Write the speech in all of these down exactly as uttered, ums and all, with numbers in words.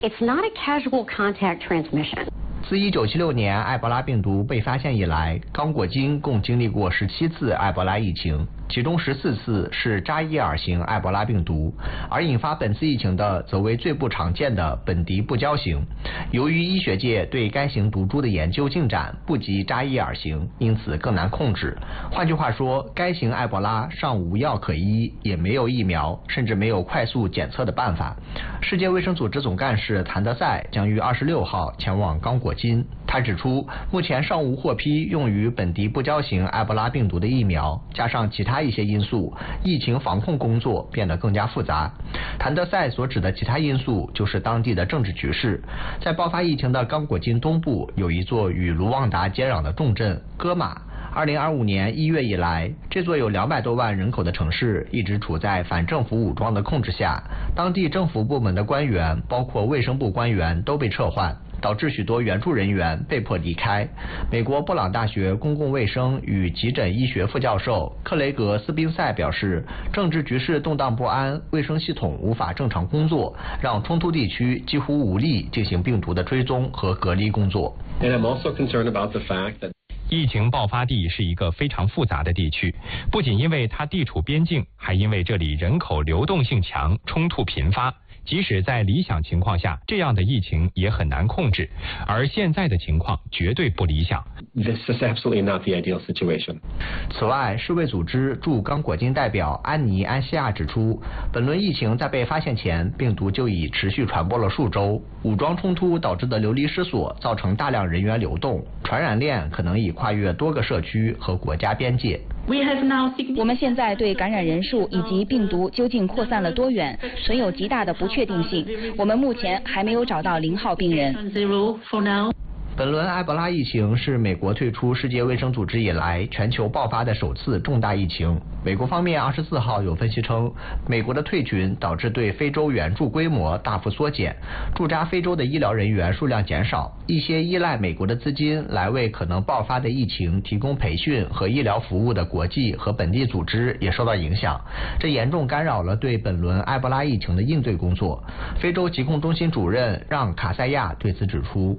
It's not a casual contact transmission. 自一九七六年埃博拉病毒被发现以来，刚果金共经历过十七次埃博拉疫情，其中十四次是扎伊尔型埃博拉病毒，而引发本次疫情的则为最不常见的本迪不胶型。由于医学界对该型毒株的研究进展不及扎伊尔型，因此更难控制。换句话说，该型埃博拉尚无药可医，也没有疫苗，甚至没有快速检测的办法。世界卫生组织总干事谭德赛将于二十六号前往刚果金。他指出，目前尚无获批用于本迪不胶型埃博拉病毒的疫苗，加上其他一些因素，疫情防控工作变得更加复杂。谭德赛所指的其他因素就是当地的政治局势。在爆发疫情的刚果金东部有一座与卢旺达接壤的重镇戈马。二零二五年一月以来，这座有两百多万人口的城市一直处在反政府武装的控制下，当地政府部门的官员，包括卫生部官员都被撤换，导致许多援助人员被迫离开。美国布朗大学公共卫生与急诊医学副教授克雷格斯宾塞表示，政治局势动荡不安，卫生系统无法正常工作，让冲突地区几乎无力进行病毒的追踪和隔离工作。 And I'm also concerned about the fact that 疫情爆发地是一个非常复杂的地区，不仅因为它地处边境，还因为这里人口流动性强，冲突频发。即使在理想情况下，这样的疫情也很难控制，而现在的情况绝对不理想。 This is absolutely not the ideal situation. 此外，世卫组织驻刚果金代表安妮安西亚指出，本轮疫情在被发现前，病毒就已持续传播了数周。武装冲突导致的流离失所，造成大量人员流动，传染链可能已跨越多个社区和国家边界。 我们现在对感染人数以及病毒究竟扩散了多远，存有极大的不确定性。我们目前还没有找到零号病人。 本轮埃博拉疫情是美国退出世界卫生组织以来全球爆发的首次重大疫情。美国方面二十四号有分析称，美国的退群导致对非洲援助规模大幅缩减，驻扎非洲的医疗人员数量减少，一些依赖美国的资金来为可能爆发的疫情提供培训和医疗服务的国际和本地组织也受到影响，这严重干扰了对本轮埃博拉疫情的应对工作。非洲疾控中心主任让卡塞亚对此指出，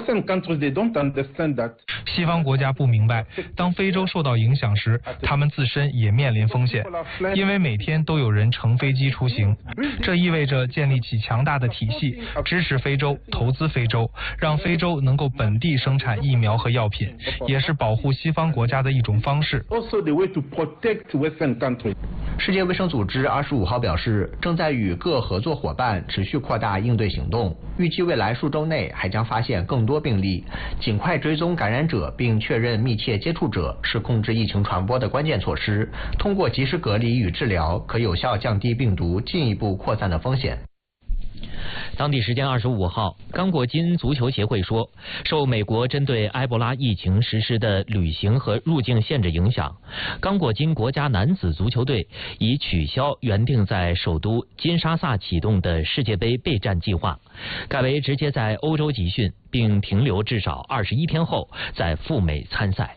西方国家不明白，当非洲受到影响时，他们自身也面临风险，因为每天都有人乘飞机出行。这意味着建立起强大的体系，支持非洲，投资非洲，让非洲能够本地生产疫苗和药品，也是保护西方国家的一种方式。 世界卫生组织二十五号表示，正在与各合作伙伴持续扩大应对行动，预计未来数周内还将发现更多病例，尽快追踪感染者并确认密切接触者是控制疫情传播的关键措施。通过及时隔离与治疗，可有效降低病毒进一步扩散的风险。 当地时间二十五号，刚果金足球协会说，受美国针对埃博拉疫情实施的旅行和入境限制影响，刚果金国家男子足球队已取消原定在首都金沙萨启动的世界杯备战计划，改为直接在欧洲集训，并停留至少二十一天后再赴美参赛。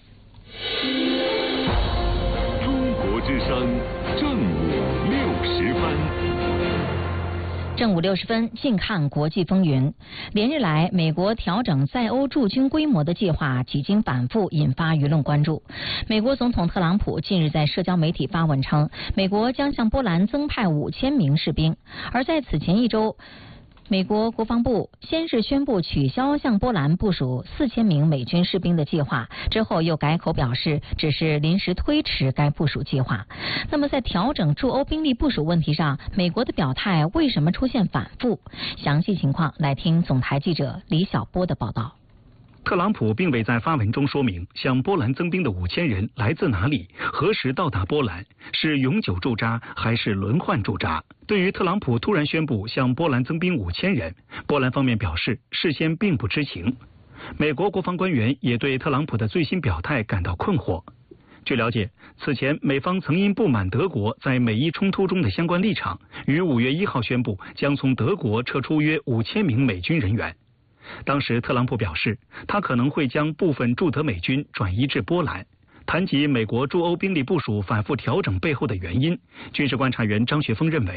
中国之声正午六十分。 正午六十分，近看国际风云。连日来，美国调整在欧驻军规模的计划几经反复，引发舆论关注。美国总统特朗普近日在社交媒体发文称，美国将向波兰增派五千名士兵，而在此前一周，美国国防部先是宣布取消向波兰部署四千名美军士兵的计划，之后又改口表示只是临时推迟该部署计划。那么在调整驻欧兵力部署问题上，美国的表态为什么出现反复？详细情况来听总台记者李晓波的报道。 特朗普并未在发文中说明向波兰增兵的五千人来自哪里，何时到达波兰，是永久驻扎还是轮换驻扎。对于特朗普突然宣布向波兰增兵五千人，波兰方面表示事先并不知情。美国国防官员也对特朗普的最新表态感到困惑。据了解，此前美方曾因不满德国在美伊冲突中的相关立场，于五月一号宣布将从德国撤出约五千名美军人员。当时特朗普表示，他可能会将部分驻德美军转移至波兰。谈及美国驻欧兵力部署反复调整背后的原因，军事观察员张学峰认为，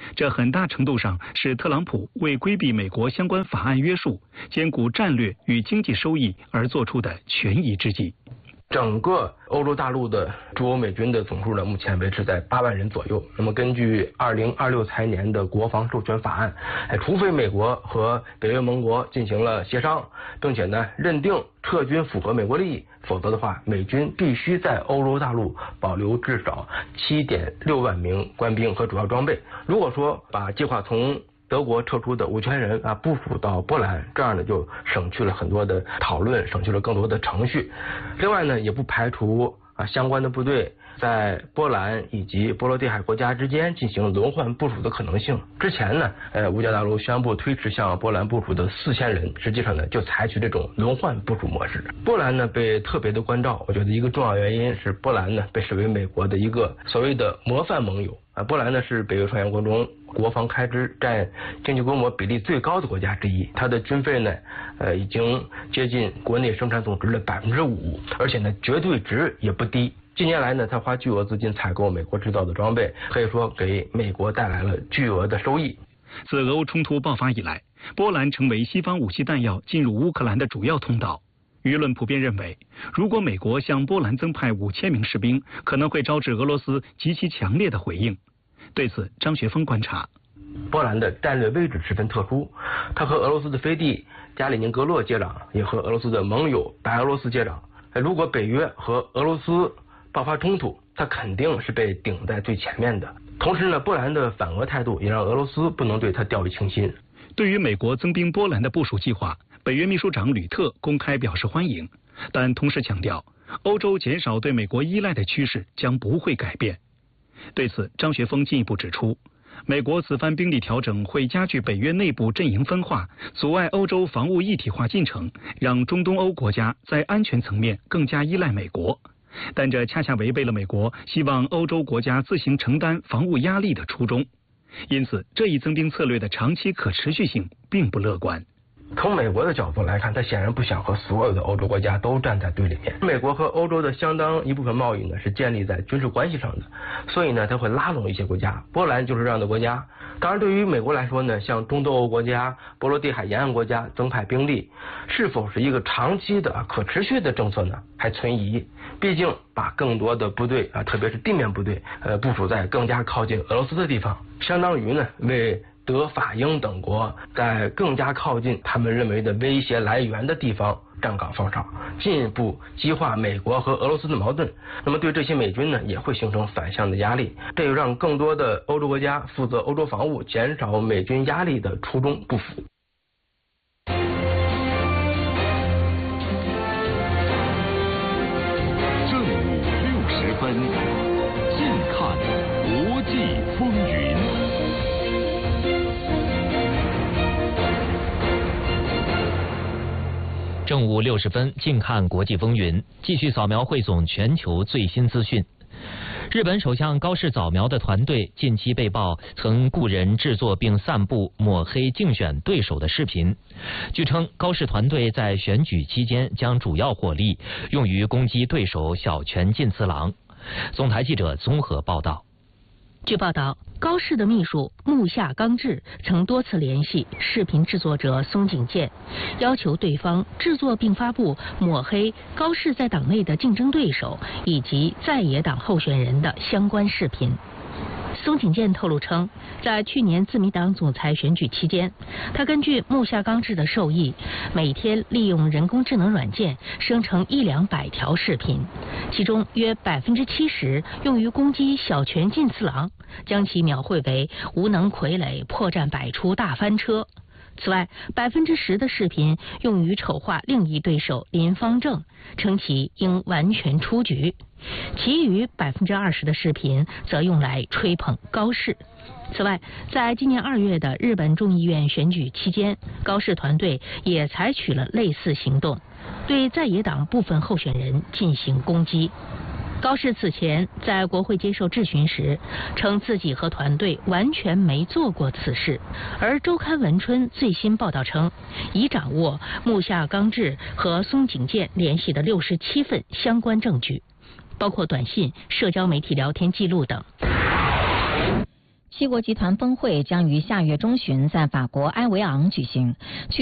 这很大程度上是特朗普为规避美国相关法案约束，兼顾战略与经济收益而做出的权宜之计。 整个欧洲大陆的驻欧美军的总数呢，目前维持在八万人左右。那么根据二零二六财年的国防授权法案，哎，除非美国和北约盟国进行了协商，并且呢认定撤军符合美国利益，否则的话，美军必须在欧洲大陆保留至少七点六万名官兵和主要装备。如果说把计划从德国撤出的五千人啊部署到波兰，这样呢就省去了很多的讨论，省去了更多的程序。另外呢，也不排除啊相关的部队在波兰以及波罗的海国家之间进行轮换部署的可能性。之前呢，呃，五角大楼宣布推迟向波兰部署的四千人，实际上呢就采取这种轮换部署模式。波兰呢被特别的关照，我觉得一个重要原因是波兰呢被视为美国的一个所谓的模范盟友啊。波兰呢是北约成员国中国防开支占经济规模比例最高的国家之一，它的军费呢，呃，已经接近国内生产总值的百分之五，而且呢，绝对值也不低。近年来呢，它花巨额资金采购美国制造的装备，可以说给美国带来了巨额的收益。 自俄乌冲突爆发以来，波兰成为西方武器弹药进入乌克兰的主要通道。舆论普遍认为，如果美国向波兰增派五千名士兵，可能会招致俄罗斯极其强烈的回应。对此，张学峰观察， 波兰的战略位置十分特殊，它和俄罗斯的飞地加里宁格勒接壤，也和俄罗斯的盟友白俄罗斯接壤。如果北约和俄罗斯爆发冲突，它肯定是被顶在最前面的。同时呢，波兰的反俄态度也让俄罗斯不能对它掉以轻心。 对于美国增兵波兰的部署计划，北约秘书长吕特公开表示欢迎，但同时强调，欧洲减少对美国依赖的趋势将不会改变。对此，张学峰进一步指出，美国此番兵力调整会加剧北约内部阵营分化，阻碍欧洲防务一体化进程，让中东欧国家在安全层面更加依赖美国。但这恰恰违背了美国希望欧洲国家自行承担防务压力的初衷。因此，这一增兵策略的长期可持续性并不乐观。 从美国的角度来看，他显然不想和所有的欧洲国家都站在对立面。美国和欧洲的相当一部分贸易呢是建立在军事关系上的，所以呢他会拉拢一些国家，波兰就是这样的国家。当然，对于美国来说呢，向中东欧国家、波罗的海沿岸国家增派兵力，是否是一个长期的可持续的政策呢，还存疑。毕竟把更多的部队啊，特别是地面部队，呃，部署在更加靠近俄罗斯的地方，相当于呢为德法英等国在更加靠近他们认为的威胁来源的地方站岗放哨，进一步激化美国和俄罗斯的矛盾。那么对这些美军呢，也会形成反向的压力，这就让更多的欧洲国家负责欧洲防务，减少美军压力的初衷不符。 正午六十分，近看国际风云。 正午六十分，近看国际风云，继续扫描汇总全球最新资讯。日本首相高市早苗的团队近期被曝曾雇人制作并散布抹黑竞选对手的视频。据称，高市团队在选举期间将主要火力用于攻击对手小泉进次郎。总台记者综合报道。 据报道，高市的秘书木下刚志曾多次联系视频制作者松井健，要求对方制作并发布抹黑高市在党内的竞争对手以及在野党候选人的相关视频。松井健透露称，在去年自民党总裁选举期间，他根据木下刚志的授意，每天利用人工智能软件生成一两百条视频，其中约百分之七十用于攻击小泉进次郎，将其描绘为无能傀儡破绽百出大翻车。此外，百分之十的视频用于丑化另一对手林芳正，称其应完全出局。其余百分之二十的视频则用来吹捧高市。此外，在今年二月的日本众议院选举期间，高市团队也采取了类似行动，对在野党部分候选人进行攻击。高市此前在国会接受质询时，称自己和团队完全没做过此事。而周刊文春最新报道称，已掌握木下刚志和松井健联系的六十七份相关证据，包括短信、社交媒体聊天记录等。 七国集团峰会将于下月中旬在法国埃维昂举行。据